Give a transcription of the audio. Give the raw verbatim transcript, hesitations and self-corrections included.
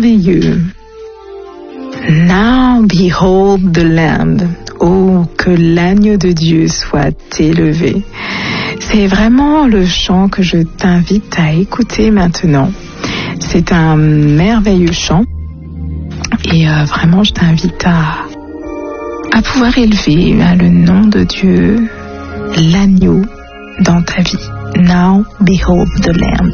merveilleux. Now behold the Lamb. Oh, que l'agneau de Dieu soit élevé. C'est vraiment le chant que je t'invite à écouter maintenant. C'est un merveilleux chant et euh, vraiment je t'invite à, à pouvoir élever hein, le nom de Dieu, l'agneau dans ta vie. Now behold the Lamb.